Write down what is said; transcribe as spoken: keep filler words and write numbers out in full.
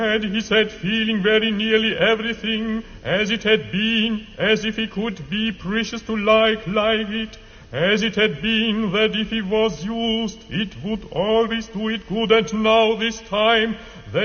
Had he said, feeling very nearly everything as it had been, as if he could be precious to like, like it, as it had been that if he was used, it would always do it good, and now this time,